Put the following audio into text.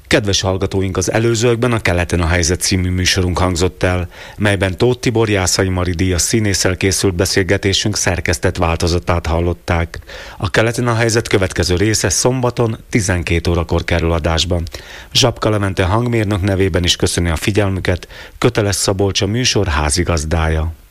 Kedves hallgatóink, az előzőkben a Keleten a helyzet című műsorunk hangzott el, melyben Tóth Tibor Jászai Mari díjas színésszel készült beszélgetésünk szerkesztett változatát hallották. A Keleten a helyzet következő része szombaton 12 órakor kerül adásba. Zsapka Levente hangmérnök nevében is köszöni a figyelmüket, Köteles Szabolcs a műsor házigazdája.